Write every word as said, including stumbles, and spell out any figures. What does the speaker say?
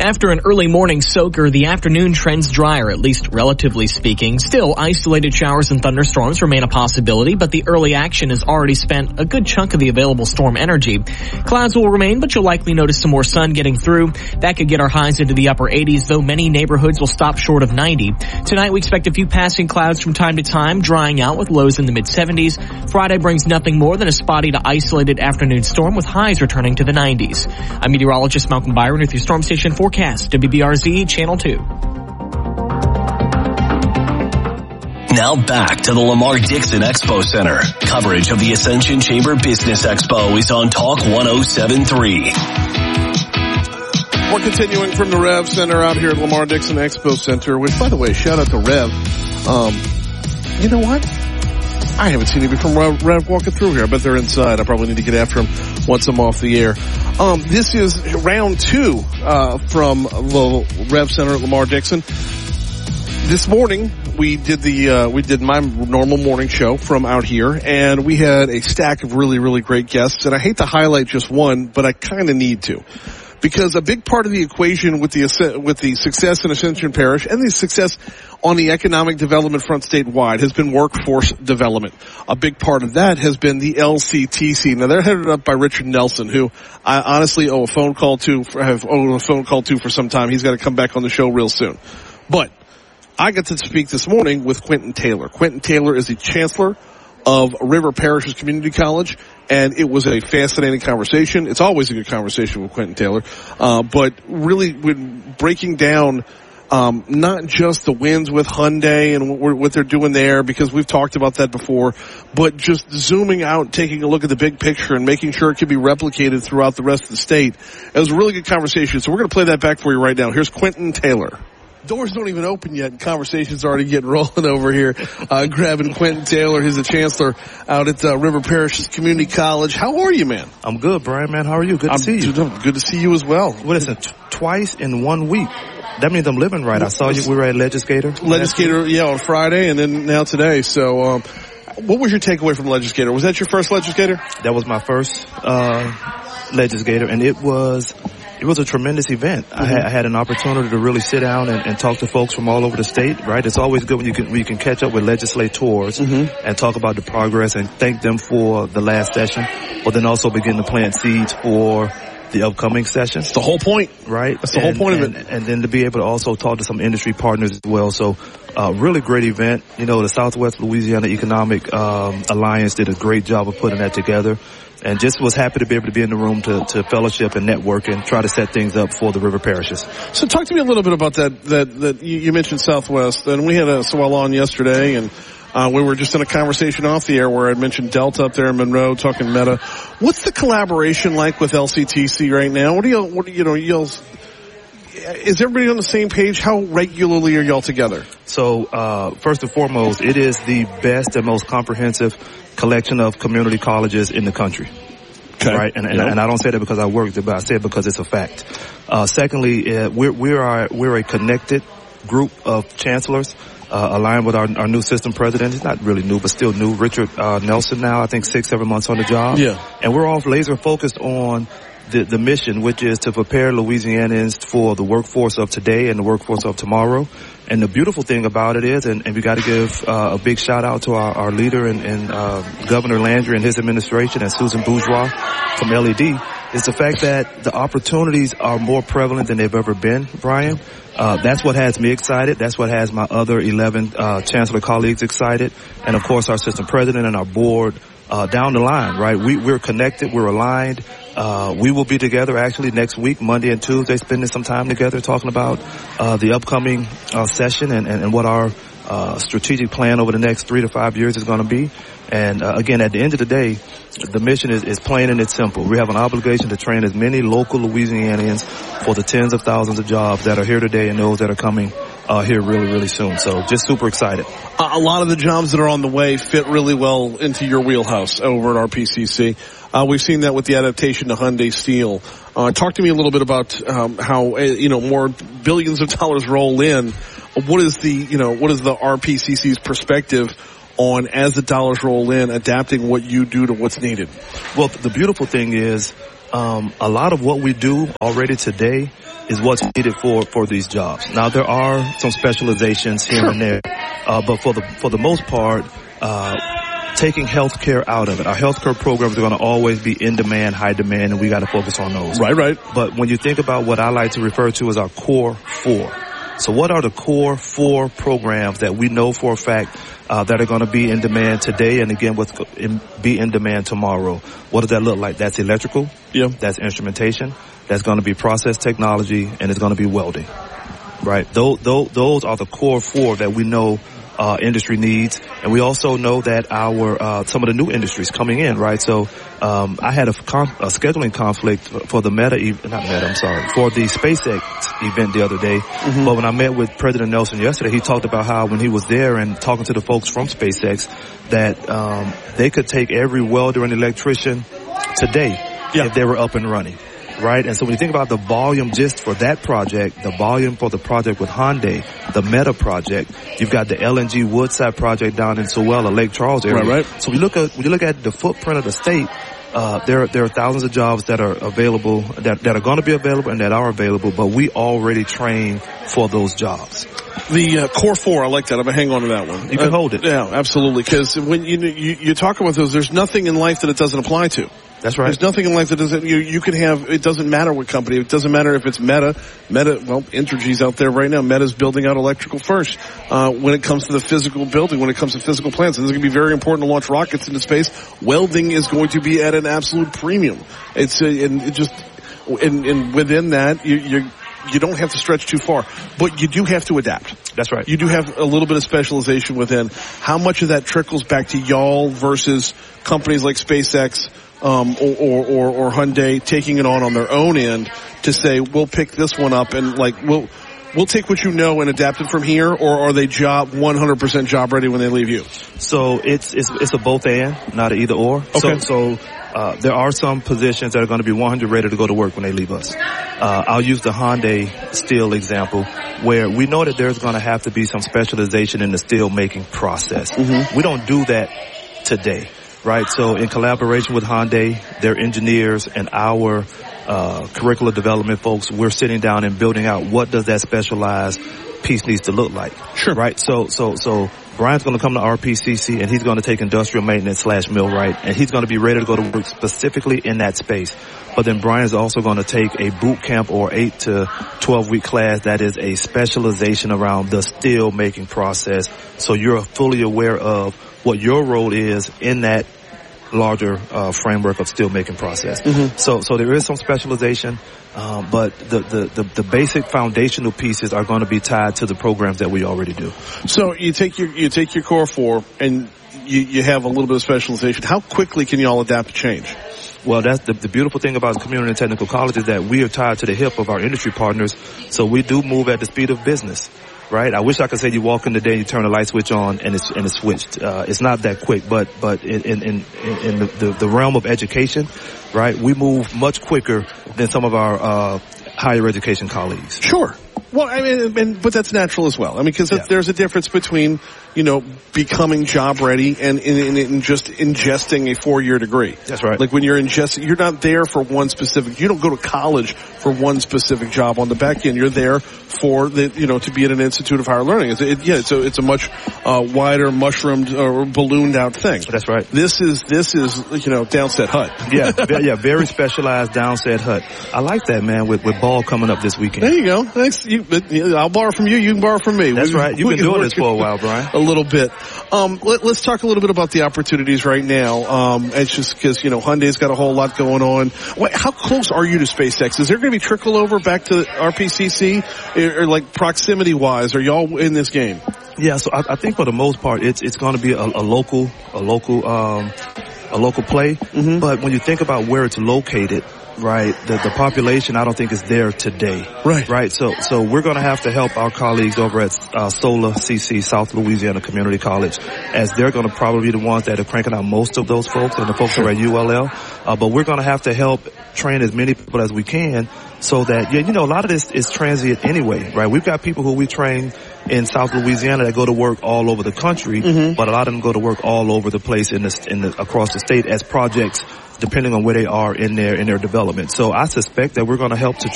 After an early morning soaker, the afternoon trends drier, at least relatively speaking. Still, isolated showers and thunderstorms remain a possibility, but the early action has already spent a good chunk of the available storm energy. Clouds will remain, but you'll likely notice some more sun getting through. That could get our highs into the upper eighties, though many neighborhoods will stop short of ninety. Tonight, we expect a few passing clouds from time to time, drying out with lows in the mid seventies. Friday brings nothing more than a spotty to isolated afternoon storm with highs returning to the nineties. I'm meteorologist Malcolm Byron with your Storm Station forecast, W B R Z Channel two. Now back to the Lamar Dixon Expo Center. Coverage of the Ascension Chamber Business Expo is on Talk one oh seven point three. We're continuing from the Rev Center out here at Lamar Dixon Expo Center, which, by the way, shout out to Rev. Um, you know what? I haven't seen him from Rev, Rev walking through here. I bet they're inside. I probably need to get after him once I'm off the air. Um, this is round two uh, from the Rev Center at Lamar Dixon. This morning, we did the uh, we did my normal morning show from out here, and we had a stack of really, really great guests. And I hate to highlight just one, but I kind of need to. Because a big part of the equation with the with the success in Ascension Parish and the success on the economic development front statewide has been workforce development. A big part of that has been the L C T C. Now they're headed up by Richard Nelson, who I honestly owe a phone call to. Have owed a phone call to for some time. He's got to come back on the show real soon. But I got to speak this morning with Quentin Taylor. Quentin Taylor is the chancellor of River Parishes Community College, and it was a fascinating conversation. It's always a good conversation with Quentin Taylor, uh, but really when breaking down um, not just the wins with Hyundai and what, what they're doing there, because we've talked about that before, but just zooming out, taking a look at the big picture and making sure it can be replicated throughout the rest of the state. It was a really good conversation, so we're going to play that back for you right now. Here's Quentin Taylor. Doors don't even open yet, and conversation's already getting rolling over here. Uh, grabbing Quentin Taylor, who's the chancellor out at uh, River Parishes Community College. How are you, man? I'm good, Brian, man. How are you? Good to I'm, see you. Good to see you as well. Well, listen, t- twice in one week. That means I'm living right. I saw you. We were at Legislator. Legislator, yeah, on Friday, and then now today. So, um, what was your takeaway from Legislator? Was that your first Legislator? That was my first uh, Legislator, and it was... It was a tremendous event. Mm-hmm. I, had, I had an opportunity to really sit down and, and talk to folks from all over the state, right? It's always good when you can, when you can catch up with legislators mm-hmm. and talk about the progress and thank them for the last session, but then also begin to plant seeds for the upcoming session. That's the whole point. Right? That's the and, whole point and, of it. And then to be able to also talk to some industry partners as well. So, uh, really great event. You know, the Southwest Louisiana Economic um, Alliance did a great job of putting that together. And just was happy to be able to be in the room to, to fellowship and network and try to set things up for the River Parishes. So talk to me a little bit about that, that, that you, you mentioned Southwest, and we had a Swell on yesterday, and uh, we were just in a conversation off the air where I mentioned Delta up there in Monroe, talking Meta. What's the collaboration like with L C T C right now? What do you, what do you know, y'all, is everybody on the same page? How regularly are y'all together? So, uh, first and foremost, it is the best and most comprehensive collection of community colleges in the country. Okay. Right? And, and, yep. and I don't say that because I worked it, but I say it because it's a fact. Uh, secondly, uh, we're, we are, we're a connected group of chancellors, uh, aligned with our, our new system president. He's not really new, but still new. Richard, uh, Nelson now, I think six, seven months on the job. Yeah. And we're all laser focused on the, the mission, which is to prepare Louisianians for the workforce of today and the workforce of tomorrow. And the beautiful thing about it is, and, and we got to give uh, a big shout out to our, our leader and, and uh, Governor Landry and his administration and Susan Bourgeois from L E D, is the fact that the opportunities are more prevalent than they've ever been, Brian. Uh, that's what has me excited. That's what has my other eleven uh, chancellor colleagues excited. And, of course, our system president and our board uh, down the line, right? We, we're connected. We're aligned. Uh, we will be together actually next week, Monday and Tuesday, spending some time together talking about uh, the upcoming uh, session and, and, and what our uh, strategic plan over the next three to five years is going to be. And uh, again, at the end of the day, the mission is, is plain and it's simple. We have an obligation to train as many local Louisianians for the tens of thousands of jobs that are here today and those that are coming uh, here really, really soon. So just super excited. Uh, a lot of the jobs that are on the way fit really well into your wheelhouse over at R P C C. Uh, we've seen that with the adaptation to Hyundai Steel. Uh, talk to me a little bit about um, how, uh, you know, more billions of dollars roll in. What is the, you know, what is the R P C C's perspective on, as the dollars roll in, adapting what you do to what's needed? Well, the beautiful thing is, um, a lot of what we do already today is what's needed for, for these jobs. Now, there are some specializations here and there, uh, but for the, for the most part, uh, taking healthcare out of it. Our healthcare programs are going to always be in demand, high demand, and we got to focus on those. Right, right. But when you think about what I like to refer to as our core four, so what are the core four programs that we know for a fact uh, that are going to be in demand today and again what's in, be in demand tomorrow? What does that look like? That's electrical. Yeah. That's instrumentation. That's going to be process technology, and it's going to be welding. Right? Those, those, those are the core four that we know Uh, industry needs, and we also know that our uh, some of the new industries coming in, right? So um, I had a, con- a scheduling conflict for the Meta, e- not Meta, I'm sorry, for the SpaceX event the other day. Mm-hmm. But when I met with President Nelson yesterday, he talked about how when he was there and talking to the folks from SpaceX, that um, they could take every welder and electrician today yeah. if they were up and running. Right? And so when you think about the volume just for that project, the volume for the project with Hyundai, the Meta project, you've got the L N G Woodside project down in Sewell, Lake Charles area. Right, right. So when you look at, when you look at the footprint of the state, uh, there, there are thousands of jobs that are available, that, that are going to be available and that are available, but we already train for those jobs. The uh, core four, I like that. I'm going to hang on to that one. You can uh, hold it. Yeah, absolutely. Because when you, you, you talk about those, there's nothing in life that it doesn't apply to. That's right. There's nothing in life that doesn't, you, you can have, it doesn't matter what company, it doesn't matter if it's Meta, Meta, well, Entergy's out there right now, Meta's building out electrical first, uh, when it comes to the physical building, when it comes to physical plants, and this is going to be very important to launch rockets into space. Welding is going to be at an absolute premium. It's, uh, and it just, and, and within that, you, you're, you don't have to stretch too far, but you do have to adapt. That's right. You do have a little bit of specialization within. How much of that trickles back to y'all versus companies like SpaceX, um, or, or, or, or Hyundai taking it on on their own end to say, we'll pick this one up and like, we'll, we'll take what you know and adapt it from here, or are they job, one hundred percent job ready when they leave you? So it's, it's, it's a both and, not an either or. Okay. So, so, uh, there are some positions that are going to be one hundred ready to go to work when they leave us. Uh, I'll use the Hyundai steel example where we know that there's going to have to be some specialization in the steel making process. Mm-hmm. We don't do that today. Right, so in collaboration with Hyundai, their engineers, and our uh curricular development folks, we're sitting down and building out what does that specialized piece needs to look like. Sure. Right, so so so Brian's going to come to R P C C and he's going to take industrial maintenance slash millwright, and he's going to be ready to go to work specifically in that space. But then Brian's also going to take a boot camp or eight to twelve week class that is a specialization around the steel making process, so you're fully aware of what your role is in that larger uh framework of steel making process. Mm-hmm. So so there is some specialization, um, but the, the, the, the basic foundational pieces are going to be tied to the programs that we already do. So you take your you take your core four and you, you have a little bit of specialization. How quickly can you all adapt to change? Well, that's the, the beautiful thing about community and technical college is that we are tied to the hip of our industry partners, so we do move at the speed of business. Right? I wish I could say you walk in today, you turn the light switch on, and it's and it's switched. Uh, it's not that quick, but but in in in, in the, the the realm of education, right? We move much quicker than some of our uh higher education colleagues. Sure. Well, I mean, and, but that's natural as well. I mean, because yeah. there's a difference between, you know, becoming job ready and, and, and just ingesting a four-year degree. That's right. Like when you're ingesting, you're not there for one specific, you don't go to college for one specific job on the back end. You're there for the, you know, to be at an institute of higher learning. It's, it, yeah, it's a, it's a much, uh, wider, mushroomed, or ballooned out thing. That's right. This is, this is, you know, downset hut. Yeah, yeah, very specialized downset hut. I like that, man, with, with ball coming up this weekend. There you go. Thanks. You, I'll borrow from you. You can borrow from me. That's we, right. You've been doing this for a while, Brian. A little bit. Um, let, let's talk a little bit about the opportunities right now. Um, it's just because, you know, Hyundai's got a whole lot going on. Wait, how close are you to SpaceX? Is there going to be trickle over back to R P C C, or, or like proximity wise? Are y'all in this game? Yeah. So I, I think for the most part, it's it's going to be a, a local, a local, um, a local play. Mm-hmm. But when you think about where it's located, right, the, the population I don't think is there today. Right. Right. So, so we're going to have to help our colleagues over at, uh, SOLA C C, South Louisiana Community College, as they're going to probably be the ones that are cranking out most of those folks, and the folks who are at U L L. Uh, but we're going to have to help train as many people as we can so that, yeah, you know, a lot of this is transient anyway, right? We've got people who we train in South Louisiana that go to work all over the country, mm-hmm. but a lot of them go to work all over the place in the, in the, across the state as projects depending on where they are in their in their development. So I suspect that we're going to help to